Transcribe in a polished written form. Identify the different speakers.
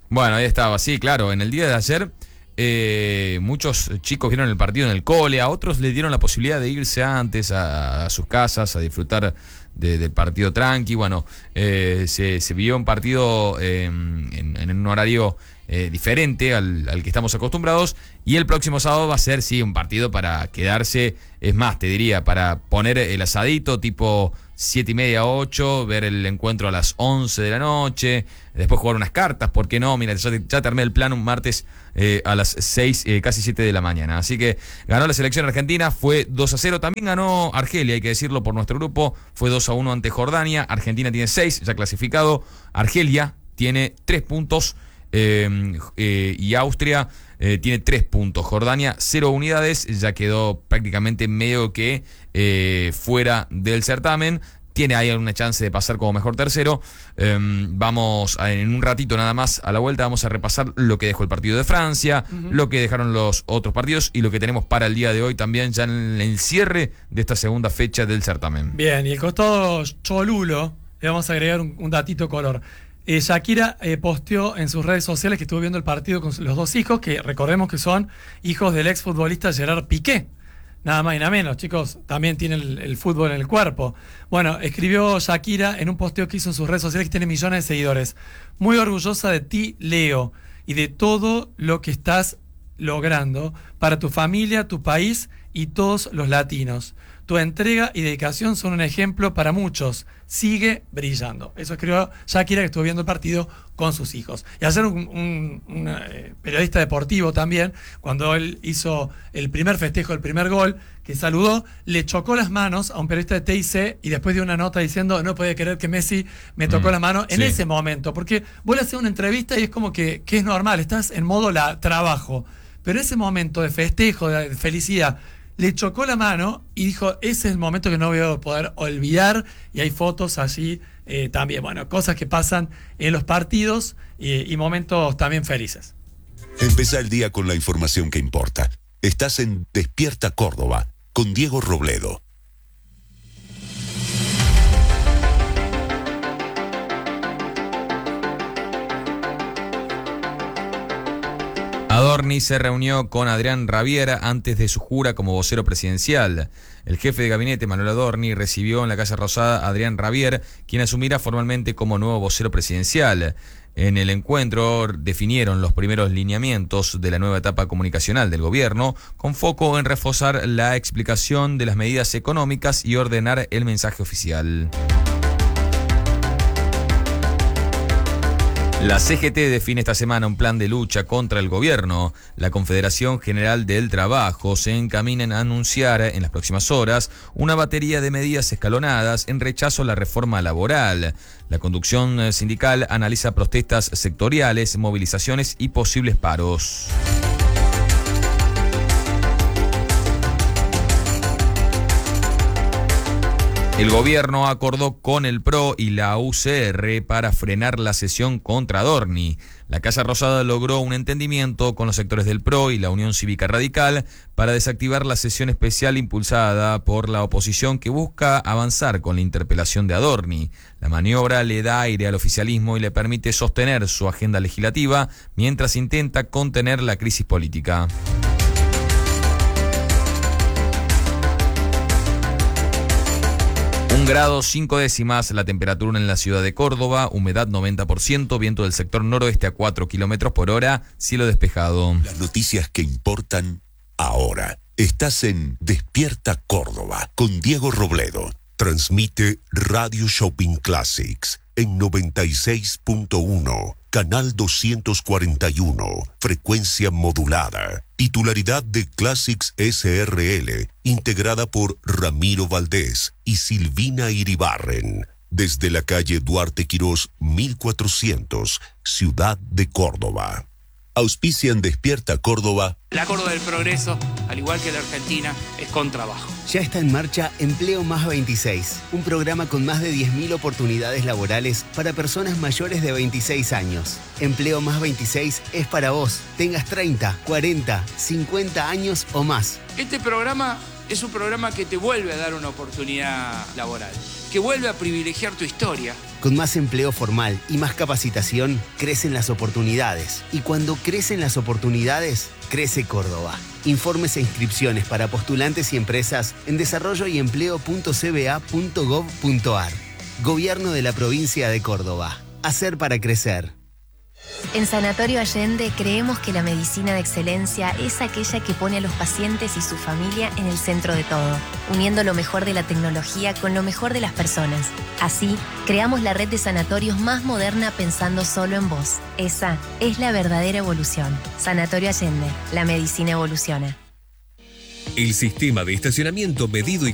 Speaker 1: Bueno, ahí estaba, sí, claro. En el día de ayer, muchos chicos vieron el partido en el cole, a otros les dieron la posibilidad de irse antes a sus casas, a disfrutar del partido tranqui. Bueno, se vio un partido en un horario diferente al que estamos acostumbrados, y el próximo sábado va a ser, sí, un partido para quedarse, es más, te diría, para poner el asadito tipo 7:30, 8, ver el encuentro a las 11 de la noche, después jugar unas cartas, ¿por qué no? Mira, ya te armé el plan un martes a las 6, casi 7 de la mañana. Así que ganó la selección argentina, fue 2-0. También ganó Argelia, hay que decirlo, por nuestro grupo, fue 2-1 ante Jordania. Argentina tiene 6, ya clasificado. Argelia tiene 3 puntos. Y Austria tiene 3 puntos. Jordania 0 unidades, ya quedó prácticamente medio que fuera del certamen. Tiene ahí alguna chance de pasar como mejor tercero. Vamos en un ratito nada más a la vuelta, vamos a repasar lo que dejó el partido de Francia, lo que dejaron los otros partidos y lo que tenemos para el día de hoy también, ya en el cierre de esta segunda fecha del certamen.
Speaker 2: Bien, y el costado cholulo, le vamos a agregar un datito color. Shakira posteó en sus redes sociales que estuvo viendo el partido con los dos hijos, que recordemos que son hijos del exfutbolista Gerard Piqué. Nada más y nada menos, chicos, también tiene el fútbol en el cuerpo. Bueno, escribió Shakira en un posteo que hizo en sus redes sociales, que tiene millones de seguidores. Muy orgullosa de ti, Leo, y de todo lo que estás logrando para tu familia, tu país y todos los latinos. Tu entrega y dedicación son un ejemplo para muchos. Sigue brillando. Eso escribió Shakira, que estuvo viendo el partido con sus hijos. Y ayer un periodista deportivo también, cuando él hizo el primer festejo, el primer gol, que saludó, le chocó las manos a un periodista de TIC y después dio una nota diciendo: no podía creer que Messi me tocó la mano en ese momento. Porque vos le haces una entrevista y es como que es normal, estás en modo trabajo. Pero ese momento de festejo, de felicidad, le chocó la mano y dijo: ese es el momento que no voy a poder olvidar. Y hay fotos allí también. Bueno, cosas que pasan en los partidos y momentos también felices.
Speaker 3: Empezá el día con la información que importa. Estás en Despierta Córdoba con Diego Robledo.
Speaker 1: Adorni se reunió con Adrián Rabier antes de su jura como vocero presidencial. El jefe de gabinete, Manuel Adorni, recibió en la Casa Rosada a Adrián Rabier, quien asumirá formalmente como nuevo vocero presidencial. En el encuentro definieron los primeros lineamientos de la nueva etapa comunicacional del gobierno, con foco en reforzar la explicación de las medidas económicas y ordenar el mensaje oficial. La CGT define esta semana un plan de lucha contra el gobierno. La Confederación General del Trabajo se encamina a anunciar en las próximas horas una batería de medidas escalonadas en rechazo a la reforma laboral. La conducción sindical analiza protestas sectoriales, movilizaciones y posibles paros. El gobierno acordó con el PRO y la UCR para frenar la sesión contra Adorni. La Casa Rosada logró un entendimiento con los sectores del PRO y la Unión Cívica Radical para desactivar la sesión especial impulsada por la oposición que busca avanzar con la interpelación de Adorni. La maniobra le da aire al oficialismo y le permite sostener su agenda legislativa mientras intenta contener la crisis política. Grado 5 décimas la temperatura en la ciudad de Córdoba, humedad 90%, viento del sector noroeste a 4 kilómetros por hora, cielo despejado.
Speaker 3: Las noticias que importan ahora. Estás en Despierta Córdoba con Diego Robledo. Transmite Radio Shopping Classics en 96.1, canal 241, frecuencia modulada. Titularidad de Classics SRL, integrada por Ramiro Valdés y Silvina Iribarren. Desde la calle Duarte Quirós, 1400, Ciudad de Córdoba. Auspician Despierta Córdoba.
Speaker 4: La Córdoba del Progreso, al igual que la Argentina, es con trabajo.
Speaker 5: Ya está en marcha Empleo Más 26, un programa con más de 10.000 oportunidades laborales para personas mayores de 26 años. Empleo Más 26 es para vos, tengas 30, 40, 50 años o más.
Speaker 4: Este programa es un programa que te vuelve a dar una oportunidad laboral, que vuelve a privilegiar tu historia,
Speaker 5: Con más empleo formal y más capacitación, crecen las oportunidades. Y cuando crecen las oportunidades, crece Córdoba. Informes e inscripciones para postulantes y empresas en desarrolloyempleo.cba.gov.ar. Gobierno de la Provincia de Córdoba. Hacer para crecer.
Speaker 6: En Sanatorio Allende creemos que la medicina de excelencia es aquella que pone a los pacientes y su familia en el centro de todo, uniendo lo mejor de la tecnología con lo mejor de las personas. Así, creamos la red de sanatorios más moderna pensando solo en vos. Esa es la verdadera evolución. Sanatorio Allende, la medicina evoluciona.
Speaker 7: El sistema de estacionamiento medido y